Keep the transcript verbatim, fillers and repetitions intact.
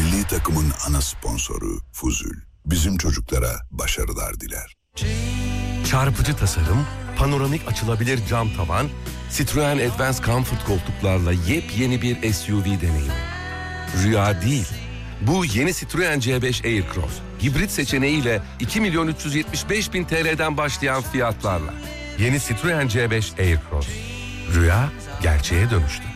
Milli takımın ana sponsoru Fuzul. Bizim çocuklara başarılar diler. Çarpıcı tasarım, panoramik açılabilir cam tavan, Citroen Advance Comfort koltuklarla yepyeni bir S U V deneyimi. Rüya değil. Bu yeni Citroen C beş Aircross. Hibrit seçeneğiyle iki milyon üç yüz yetmiş beş bin T L'den başlayan fiyatlarla. Yeni Citroen C beş Aircross. Rüya gerçeğe dönüştü.